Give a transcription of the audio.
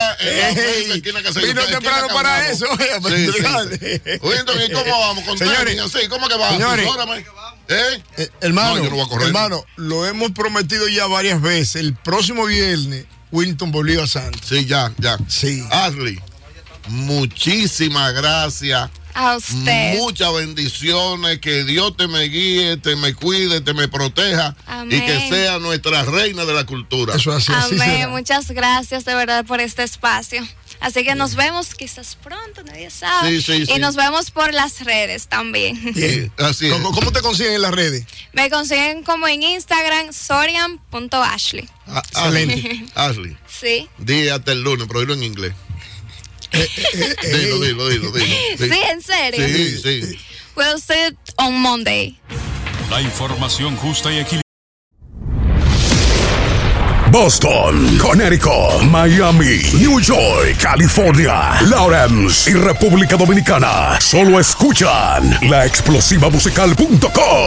allá en la esquina que se vino temprano para eso. Winton, ¿y cómo vamos? Con señores, así, ¿cómo que vamos? Señores, hermano, no, yo no voy a correr. Hermano, lo hemos prometido ya varias veces. El próximo viernes, Winton Bolívar Santos. Sí, ya. Sí. Ashley, muchísimas gracias. A usted. Muchas bendiciones, que Dios te me guíe, te me cuide, te me proteja. Amén. Y que sea nuestra reina de la cultura. Eso así, Amén. así será. Muchas gracias de verdad por este espacio. Así que nos vemos quizás pronto, nadie sabe. Sí. Y nos vemos por las redes también. Sí, así es. ¿Cómo te consiguen en las redes? Me consiguen como en Instagram, sorian.ashley. Excelente. Ashley, Sí. di hasta el lunes, pero dilo en inglés. Dilo. Sí, en serio. Sí. We'll see it on Monday. La información justa y equilibrada. Boston, Connecticut, Miami, New York, California, Lawrence y República Dominicana. Solo escuchan la explosivamusical.com.